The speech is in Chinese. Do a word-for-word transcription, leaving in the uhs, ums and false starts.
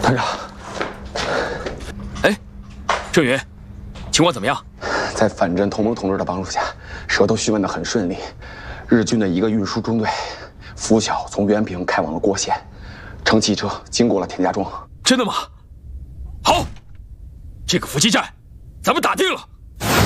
团长， 哎，郑云，情况怎么样？ 在反震同盟同志的帮助下，蛇头询问得很顺利。日军的一个运输中队，拂晓从原平开往了郭县，乘汽车经过了田家庄。 真的吗？好，这个伏击战，咱们打定了。